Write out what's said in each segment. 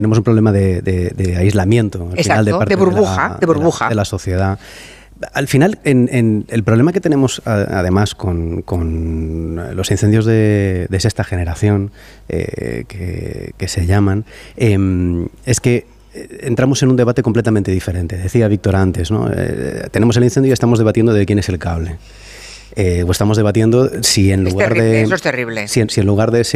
tenemos un problema de aislamiento, al final, de parte de la sociedad. Al final, en el problema que tenemos además con los incendios de sexta generación, que se llaman, es que entramos en un debate completamente diferente. Decía Víctor antes, ¿no? Tenemos el incendio y estamos debatiendo de quién es el cable. O estamos debatiendo si en lugar de... Eso es terrible. Si en lugar de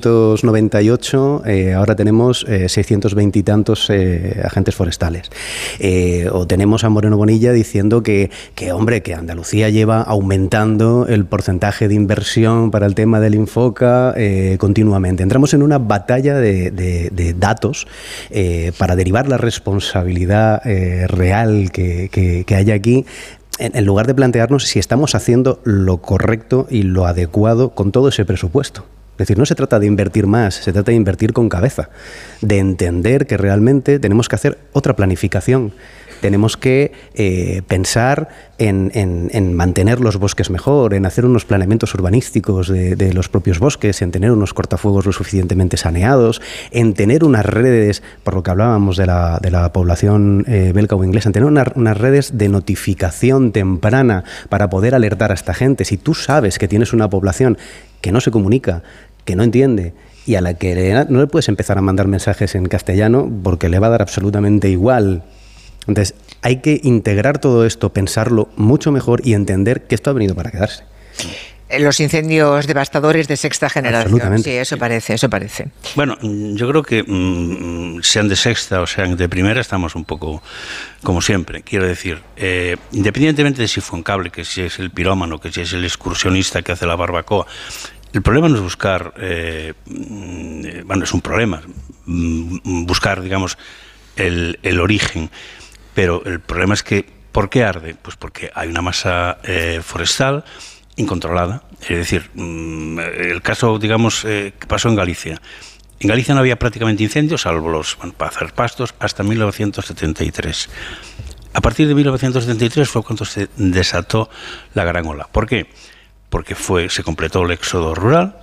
698, ahora tenemos 620 y tantos agentes forestales. O tenemos a Moreno Bonilla diciendo que Andalucía lleva aumentando el porcentaje de inversión para el tema del Infoca continuamente. Entramos en una batalla de datos para derivar la responsabilidad real que hay aquí, en lugar de plantearnos si estamos haciendo lo correcto y lo adecuado con todo ese presupuesto. Es decir, no se trata de invertir más, se trata de invertir con cabeza, de entender que realmente tenemos que hacer otra planificación. Tenemos que pensar en mantener los bosques mejor, en hacer unos planeamientos urbanísticos de los propios bosques, en tener unos cortafuegos lo suficientemente saneados, en tener unas redes, por lo que hablábamos de la población belga o inglesa, en tener unas redes de notificación temprana para poder alertar a esta gente. Si tú sabes que tienes una población que no se comunica, que no entiende, y a la que no le puedes empezar a mandar mensajes en castellano porque le va a dar absolutamente igual. Entonces, hay que integrar todo esto, pensarlo mucho mejor y entender que esto ha venido para quedarse. Los incendios devastadores de sexta generación. Sí, eso parece. Bueno, yo creo que sean de sexta o sean de primera, estamos un poco como siempre. Quiero decir, independientemente de si fue un cable, que si es el pirómano, que si es el excursionista que hace la barbacoa, el problema no es buscar, es un problema, buscar, digamos, el origen. Pero el problema es que, ¿por qué arde? Pues porque hay una masa forestal incontrolada. Es decir, el caso, digamos, que pasó en Galicia. En Galicia no había prácticamente incendios, salvo para hacer pastos, hasta 1973. A partir de 1973 fue cuando se desató la gran ola. ¿Por qué? Porque se completó el éxodo rural.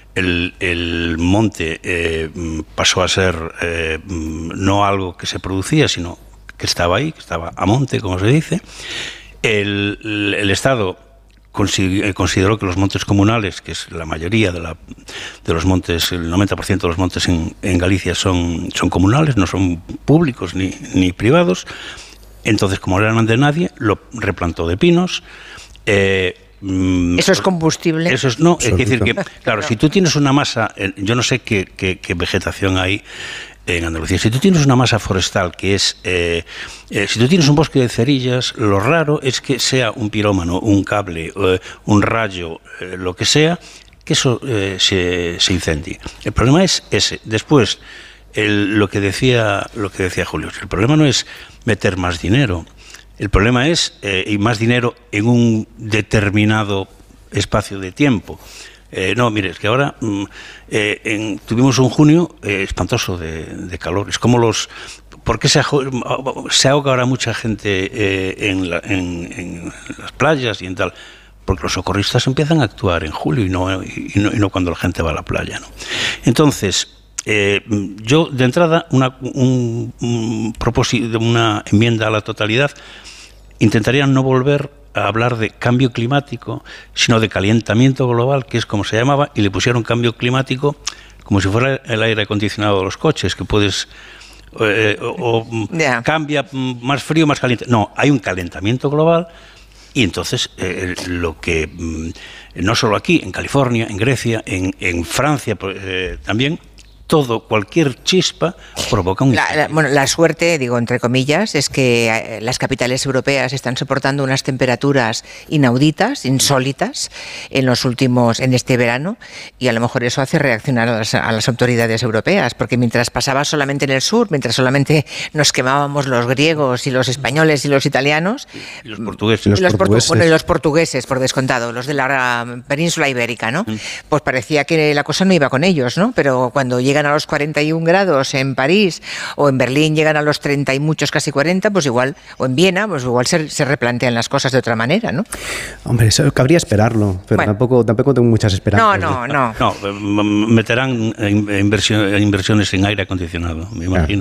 El monte pasó a ser no algo que se producía, sino que estaba ahí, que estaba a monte, como se dice. El Estado consideró que los montes comunales, que es la mayoría de los montes, el 90% de los montes en Galicia son comunales, no son públicos ni privados. Entonces, como no eran de nadie, lo replantó de pinos. ¿Eso es combustible? Eso es, no, es decir que, claro, si tú tienes una masa, yo no sé qué vegetación hay en Andalucía, si tú tienes una masa forestal que es, si tú tienes un bosque de cerillas, lo raro es que sea un pirómano, un cable, un rayo, lo que sea, que eso se incendie. El problema es ese. Después, lo que decía Julio, el problema no es meter más dinero. El problema es y más dinero en un determinado espacio de tiempo. Es que ahora tuvimos un junio espantoso de calor. Es como ¿por qué se ahoga ahora mucha gente en las playas y en tal? Porque los socorristas empiezan a actuar en julio y no cuando la gente va a la playa, ¿no? Entonces, yo de entrada un propósito, una enmienda a la totalidad, intentaría no volver a hablar de cambio climático, sino de calentamiento global, que es como se llamaba, y le pusieron cambio climático como si fuera el aire acondicionado de los coches, que puedes cambia más frío, más caliente. No, hay un calentamiento global y entonces lo que no solo aquí, en California, en Grecia, en Francia también, cualquier chispa provoca un incendio. La suerte, digo entre comillas, es que las capitales europeas están soportando unas temperaturas inauditas, insólitas, en este verano, y a lo mejor eso hace reaccionar a las autoridades europeas, porque mientras pasaba solamente en el sur, mientras solamente nos quemábamos los griegos y los españoles y los italianos, y los portugueses. Y los portugueses, por descontado, los de la península ibérica, ¿no? Pues parecía que la cosa no iba con ellos, ¿no? Pero cuando llegan llegan a los 41 grados en París, o en Berlín llegan a los 30 y muchos, casi 40, pues igual, o en Viena, pues igual se replantean las cosas de otra manera, ¿no? Hombre, eso cabría esperarlo, pero bueno, tampoco tengo muchas esperanzas. No. No, meterán inversiones en aire acondicionado, me imagino.